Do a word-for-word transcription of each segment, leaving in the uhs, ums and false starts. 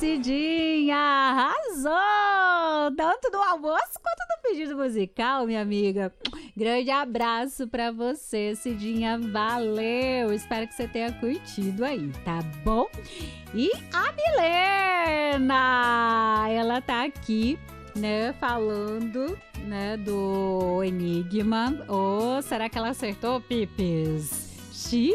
Cidinha, arrasou! Tanto no almoço quanto no pedido musical, minha amiga. Grande abraço pra você, Cidinha, valeu! Espero que você tenha curtido aí, tá bom? E a Milena, ela tá aqui, né, falando, né, do Enigma. Ou oh, será que ela acertou, Pipes? Xiii!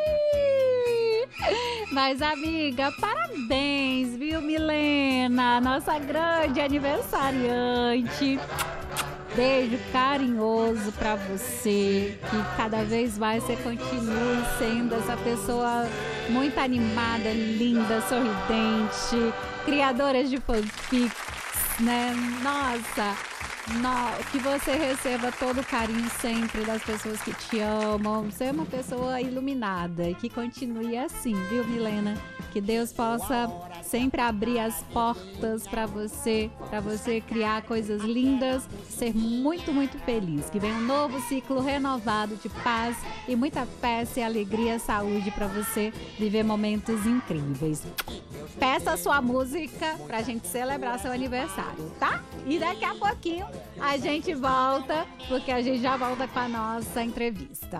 Mas, amiga, parabéns, viu, Milena? Nossa grande aniversariante. Beijo carinhoso pra você. Que cada vez mais você continue sendo essa pessoa muito animada, linda, sorridente, criadora de fanfics, né? Nossa, no, que você receba todo o carinho sempre das pessoas que te amam. Você é uma pessoa iluminada e que continue assim, viu, Milena? Que Deus possa sempre abrir as portas para você, para você criar coisas lindas, ser muito, muito feliz. Que venha um novo ciclo renovado de paz e muita paz e alegria, saúde para você viver momentos incríveis. Peça a sua música pra gente celebrar seu aniversário, tá? E daqui a pouquinho a gente volta, porque a gente já volta com a nossa entrevista.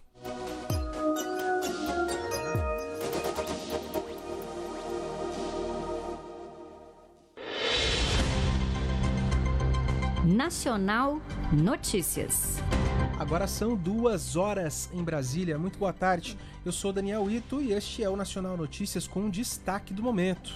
Nacional Notícias. Agora são duas horas em Brasília. Muito boa tarde. Eu sou Daniel Ito e este é o Nacional Notícias com um destaque do momento.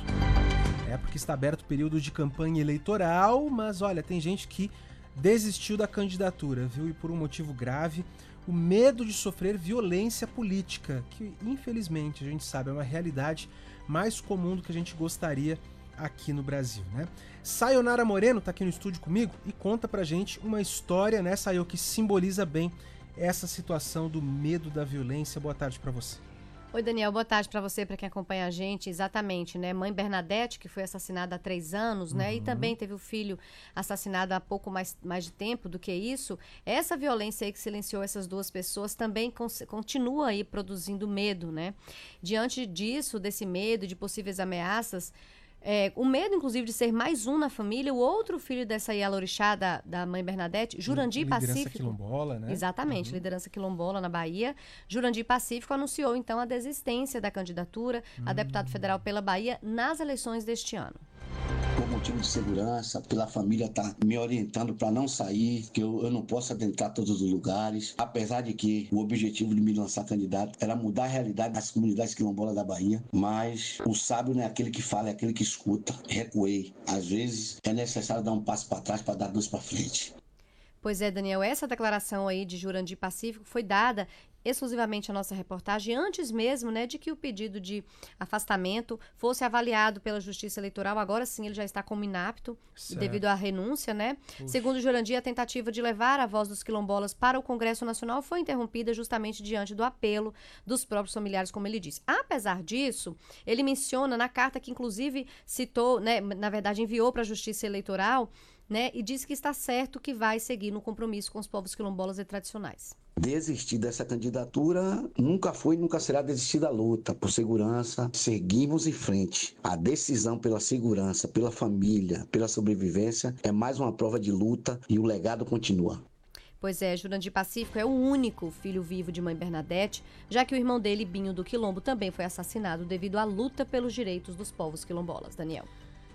É porque está aberto o período de campanha eleitoral, mas olha, tem gente que desistiu da candidatura, viu? E por um motivo grave, o medo de sofrer violência política, que infelizmente a gente sabe é uma realidade mais comum do que a gente gostaria aqui no Brasil, né? Sayonara Moreno tá aqui no estúdio comigo e conta pra gente uma história, né, Sayo, que simboliza bem essa situação do medo da violência. Boa tarde pra você. Oi, Daniel, boa tarde para você, para quem acompanha a gente. Exatamente, né? Mãe Bernadette, que foi assassinada há três anos, né? Uhum. E também teve o filho assassinado há pouco mais, mais de tempo do que isso. Essa violência aí que silenciou essas duas pessoas também cons- continua aí produzindo medo, né? Diante disso, desse medo, de possíveis ameaças, É, o medo, inclusive, de ser mais um na família, o outro filho dessa Yalorixá, da, da mãe Bernadette, Jurandir liderança Pacífico. Liderança quilombola, né? Exatamente, uhum. liderança quilombola na Bahia. Jurandir Pacífico anunciou, então, a desistência da candidatura a uhum. deputado federal pela Bahia nas eleições deste ano. Por motivo de segurança, pela família tá me orientando para não sair, que eu, eu não posso adentrar todos os lugares, apesar de que o objetivo de me lançar candidato era mudar a realidade das comunidades quilombolas da Bahia, mas o sábio não é aquele que fala, é aquele que escuta. Recuei. Às vezes é necessário dar um passo para trás para dar dois para frente. Pois é, Daniel, essa declaração aí de Jurandir Pacífico foi dada exclusivamente à nossa reportagem antes mesmo, né, de que o pedido de afastamento fosse avaliado pela Justiça Eleitoral. Agora sim ele já está como inapto, certo, devido à renúncia, né? Puxa. Segundo Jurandir, a tentativa de levar a voz dos quilombolas para o Congresso Nacional foi interrompida justamente diante do apelo dos próprios familiares, como ele disse. Apesar disso, ele menciona na carta que inclusive citou, né, na verdade enviou para a Justiça Eleitoral, né, e disse que está certo que vai seguir no compromisso com os povos quilombolas e tradicionais. Desistir dessa candidatura nunca foi e nunca será desistir da luta por segurança. Seguimos em frente. A decisão pela segurança, pela família, pela sobrevivência é mais uma prova de luta e o legado continua. Pois é, Jurandir Pacífico é o único filho vivo de mãe Bernadette, já que o irmão dele, Binho do Quilombo, também foi assassinado devido à luta pelos direitos dos povos quilombolas. Daniel.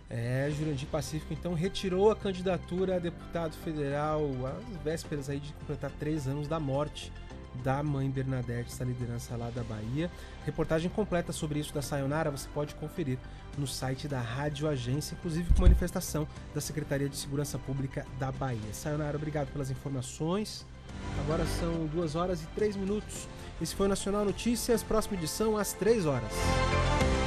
É, Jurandir Pacífico então retirou a candidatura a deputado federal às vésperas aí de completar três anos da morte da mãe Bernadette, essa liderança lá da Bahia. Reportagem completa sobre isso da Sayonara você pode conferir no site da Rádio Agência, inclusive com manifestação da Secretaria de Segurança Pública da Bahia. Sayonara, obrigado pelas informações. Agora são duas horas e três minutos. Esse foi o Nacional Notícias, próxima edição às três horas.